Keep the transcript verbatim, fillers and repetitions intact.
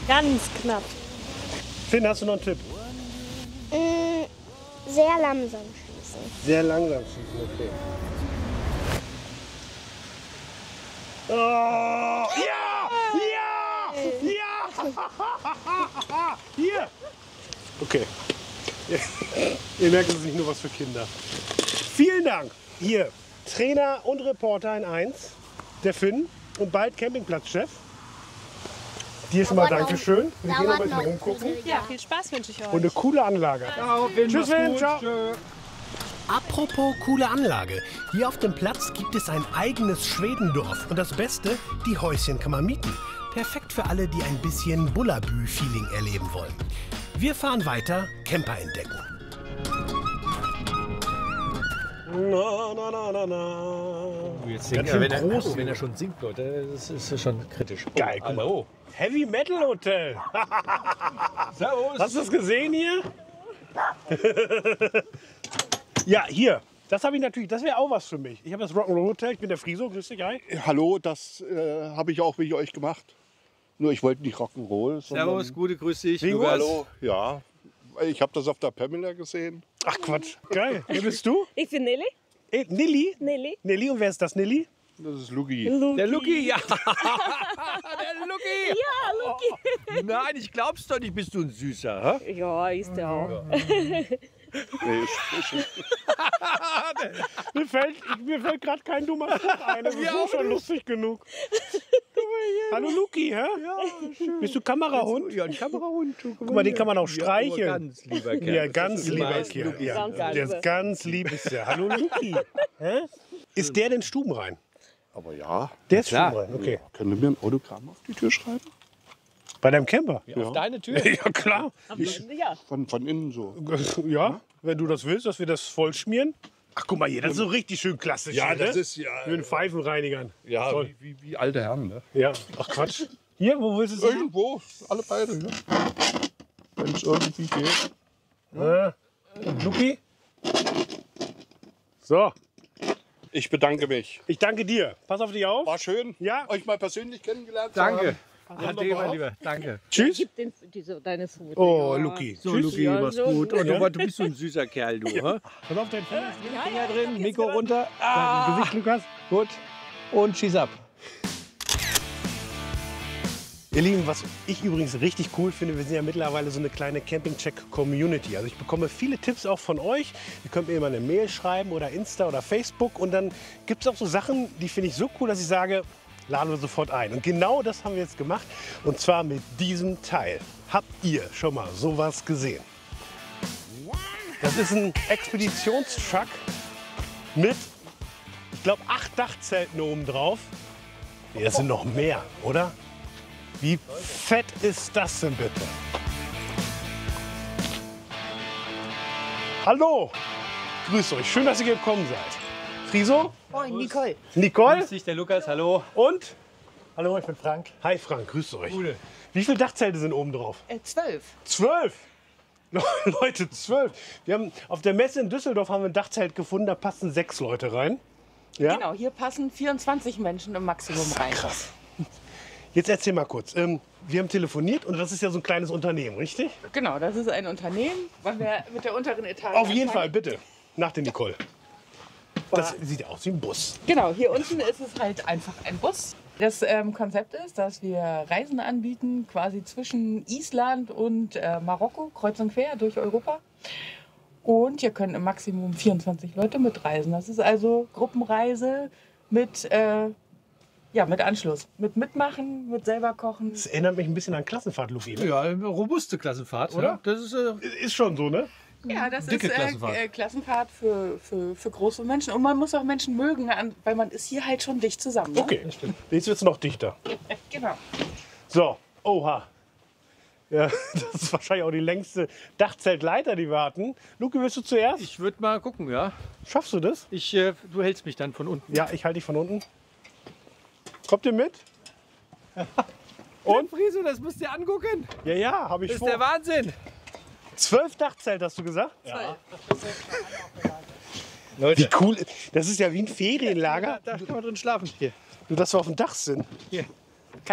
Ganz knapp. Finn, hast du noch einen Tipp? Mm, sehr langsam schießen. Sehr langsam schießen, okay. Oh, ja! Ja! Ja! Hier! Okay. Ihr merkt, es ist nicht nur was für Kinder. Vielen Dank. Hier, Trainer und Reporter in eins, der Finn und bald Campingplatzchef. Dir schon mal Dankeschön. Wir gehen noch mal rumgucken. Ja, viel Spaß wünsche ich euch. Und eine coole Anlage. Ciao, Finn, Tschüss, mach's Finn. gut. Ciao. Tschö. Apropos coole Anlage. Hier auf dem Platz gibt es ein eigenes Schwedendorf. Und das Beste, die Häuschen kann man mieten. Perfekt für alle, die ein bisschen Bullabü-Feeling erleben wollen. Wir fahren weiter, Camper entdecken. Na, na, na, na, na. Jetzt Ganz singt schön er, wenn, er, groß. oh, wenn er schon singt, Leute, das ist schon kritisch. Oh, Geil, guck mal. hallo. Heavy Metal Hotel. Servus. Hast du das gesehen hier? Ja, hier. Das habe ich natürlich, das wäre auch was für mich. Ich habe das Rock'n'Roll Hotel, ich bin der Friso, grüß dich, hi. Hallo, das äh, habe ich auch wegen euch gemacht. Nur ich wollte nicht Rock'n'Roll. sondern- Servus, gute, grüß dich. Wie Lukas. Hallo, ja. Ich habe das auf der Pamela gesehen. Ach Quatsch, geil. Wer bist du? Ich bin Nelly. Eh, Nilly? Nelly. Nilly, und wer ist das, Nilly? Das ist Lugi. Der Luki, ja. Der Luki. Ja, Luki. Nein, ich glaub's doch nicht, bist du ein Süßer. Hä? Ja, ist der auch. Nee, ist, ist, Mir fällt, ich, mir fällt gerade kein dummer Spruch ein. Das ist so schon lustig genug. Hallo Luki, hä? Ja, schön. Bist du Kamerahund? Ja, ein Kamerahund. Guck mal, den kann man auch Ja, aber streicheln. ganz lieber Kerl. Ja, ganz Das lieber ist Kerl. Luki. Ja, Ganz der lieber. ist ganz lieb ist der. Hallo Luki. Hä? Ist der denn stubenrein? aber ja, Der ist Klar. stubenrein, okay. können wir mir ein Autogramm auf die Tür schreiben? Bei deinem Camper? Auf deine Tür. Ja, klar. Ja. Von, von innen so. Ja, wenn du das willst, dass wir das voll schmieren. Ach, guck mal hier, das ist so richtig schön klassisch. Ja, hier, das ne? ist ja. Mit den Pfeifenreinigern. Ja, Toll. wie, wie, wie alte Herren, ne? Ja, ach Quatsch. Hier, wo willst du es hin? Irgendwo, alle beide, ja. Wenn es irgendwie geht. Äh, Luki? So, Ich bedanke mich. ich danke dir. Pass auf dich auf. War schön, Ja. euch mal persönlich kennengelernt zu Danke. haben. Ade, mein Lieber. Danke. Tschüss. Den, diese, deine Foto. Oh, ja. Luki. So, Tschüss. Luki, Ja, mach's so gut. gut. Und du, du bist so ein süßer Kerl, du. Ja. Pass auf dein Finger. Finger drin, Mikro runter. Ah, Gesicht, Lukas. gut. Und schieß ab. Ihr Lieben, was ich übrigens richtig cool finde, wir sind ja mittlerweile so eine kleine Camping-Check-Community. Also ich bekomme viele Tipps auch von euch. Ihr könnt mir immer eine Mail schreiben oder Insta oder Facebook. Und dann gibt es auch so Sachen, die finde ich so cool, dass ich sage, laden wir sofort ein. Und genau das haben wir jetzt gemacht. Und zwar mit diesem Teil. Habt ihr schon mal sowas gesehen? Das ist ein Expeditionstruck mit, ich glaube, acht Dachzelten oben drauf. Nee, das sind noch mehr, oder? Wie fett ist das denn bitte? Hallo, grüßt euch, schön, dass ihr gekommen seid. Friso? Moin, Nicole. Nicole? Grüß dich, der Lukas. Hallo. Und? Hallo, ich bin Frank. Hi Frank, grüßt euch. Gute. Wie viele Dachzelte sind oben drauf? Äh, zwölf. Zwölf! Leute, zwölf. Wir haben auf der Messe in Düsseldorf haben wir ein Dachzelt gefunden, da passen sechs Leute rein. Ja? Genau, hier passen vierundzwanzig Menschen im Maximum rein. Krass. Jetzt erzähl mal kurz. Ähm, wir haben telefoniert und das ist ja so ein kleines Unternehmen, richtig? Genau, das ist ein Unternehmen. Wollen wir mit der unteren Etage Auf jeden anfangen? Fall, bitte. Nach der Nicole. Das sieht aus wie ein Bus. Genau, hier unten ist es halt einfach ein Bus. Das ähm, Konzept ist, dass wir Reisen anbieten, quasi zwischen Island und äh, Marokko, kreuz und quer durch Europa. Und hier können im Maximum vierundzwanzig Leute mitreisen. Das ist also Gruppenreise mit, äh, ja, mit Anschluss. Mit Mitmachen, mit selber kochen. Das erinnert mich ein bisschen an Klassenfahrt, Luki. Ne? Ja, eine robuste Klassenfahrt, Oder? oder? Das ist äh, Ist schon so, ne? Ja, das Dicke ist äh, Klassenfahrt. äh, Klassenfahrt für, für, für große Menschen. Und man muss auch Menschen mögen, an- weil man ist hier halt schon dicht zusammen. Ne? Okay, jetzt wird es noch dichter. Genau. So, oha. Ja, das ist wahrscheinlich auch die längste Dachzeltleiter, die wir hatten. Luki, willst du zuerst? Ich würde mal gucken, ja. Schaffst du das? Ich, äh, du hältst mich dann von unten. Ja, ich halte dich von unten. Kommt ihr mit? Und Friso, das musst du dir angucken. Ja, ja, habe ich Das ist vor. der Wahnsinn. Zwölf Dachzelt, hast du gesagt? Leute, Wie cool. Das ist ja wie ein Ferienlager. da kann man drin schlafen. Hier. Nur, dass wir auf dem Dach sind. Hier.